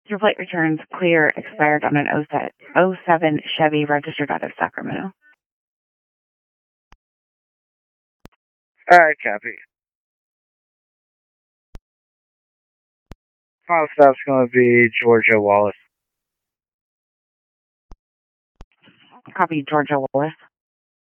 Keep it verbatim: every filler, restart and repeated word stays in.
Your flight returns clear, expired on an oh seven Chevy registered out of Sacramento. Alright, copy. Final stop's going to be Georgia Wallace. Copy, Georgia Wallace.